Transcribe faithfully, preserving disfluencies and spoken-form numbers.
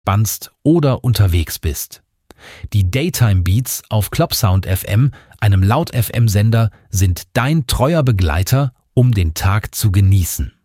entspannst oder unterwegs bist. Die Daytime Beats auf Clubsound F M, einem Laut-F M-Sender, sind dein treuer Begleiter, um den Tag zu genießen.